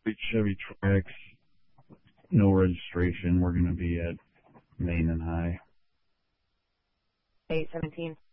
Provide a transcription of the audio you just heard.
Chevy Trax, no registration. We're going to be at Main and High. 817.